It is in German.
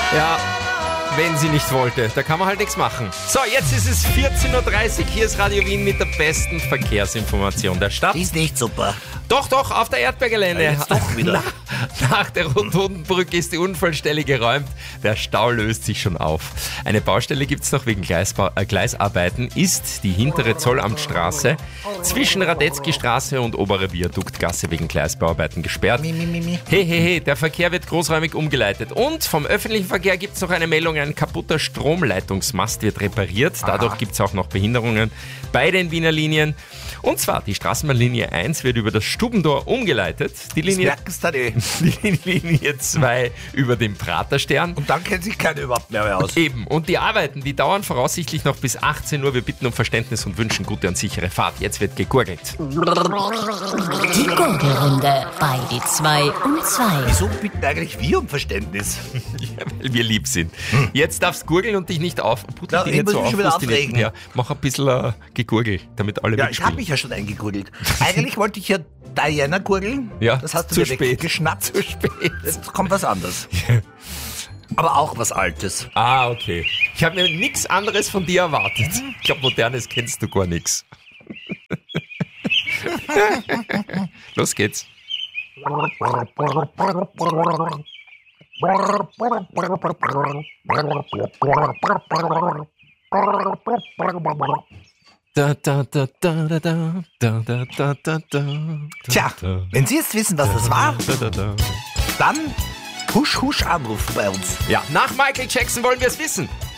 Ja, wenn sie nicht wollte. Da kann man halt nichts machen. So, jetzt ist es 14.30 Uhr. Hier ist Radio Wien mit der besten Verkehrsinformation der Stadt. Die ist nicht super. Doch, auf der Erdbeergelände. Ja, jetzt doch wieder. Nach der Rotundenbrücke ist die Unfallstelle geräumt. Der Stau löst sich schon auf. Eine Baustelle gibt es noch wegen Gleisarbeiten. Ist die hintere Zollamtstraße zwischen Radetzky-Straße und Obere Viaduktgasse wegen Gleisbauarbeiten gesperrt. Hey, der Verkehr wird großräumig umgeleitet. Und vom öffentlichen Verkehr gibt es noch eine Meldung, ein kaputter Stromleitungsmast wird repariert. Dadurch gibt es auch noch Behinderungen bei den Wiener Linien. Und zwar die Straßenbahnlinie 1 wird über das Stubentor umgeleitet. Die Linie 2 über den Praterstern. Und dann kennt sich keiner überhaupt mehr aus. Eben. Und die Arbeiten, die dauern voraussichtlich noch bis 18 Uhr. Wir bitten um Verständnis und wünschen gute und sichere Fahrt. Jetzt wird gegurgelt. Die Gurgelrunde bei die 2 und 2. Wieso bitten eigentlich wir um Verständnis? Ja, weil wir lieb sind. Jetzt darfst du gurgeln und dich nicht auf. Ja, ich muss mich schon wieder aufregen. Ja, mach ein bisschen gegurgel, damit alle Ja, ich mitspielen. habe mich ja schon eingegurgelt. Eigentlich wollte ich ja Diana gurgeln. Ja, das hast du zu mir spät. weggeschnappt. Zu spät. Jetzt kommt was anderes. Aber auch was Altes. Ah, okay. Ich habe mir nichts anderes von dir erwartet. Ich glaube, Modernes kennst du gar nichts. Los geht's. Tja, wenn Sie jetzt wissen, was das war, dann husch Anruf bei uns. Ja, nach Michael Jackson wollen wir es wissen.